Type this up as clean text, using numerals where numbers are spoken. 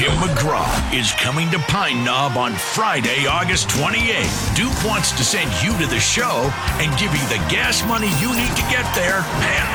Tim McGraw is coming to Pine Knob on Friday, August 28th. Duke wants to send you to the show and give you the gas money you need to get there and